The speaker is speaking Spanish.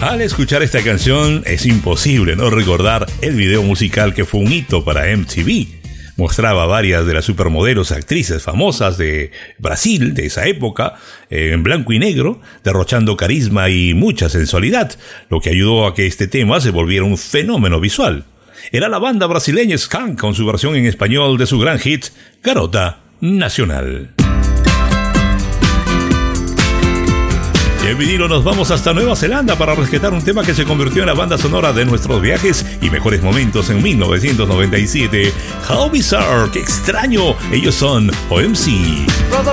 Al escuchar esta canción es imposible no recordar el video musical que fue un hito para MTV. Mostraba varias de las supermodelos actrices famosas de Brasil de esa época, en blanco y negro, derrochando carisma y mucha sensualidad, lo que ayudó a que este tema se volviera un fenómeno visual. Era la banda brasileña Skank con su versión en español de su gran hit, Garota Nacional. Y en vinilo nos vamos hasta Nueva Zelanda para rescatar un tema que se convirtió en la banda sonora de nuestros viajes y mejores momentos en 1997. How Bizarre, qué extraño, ellos son OMC.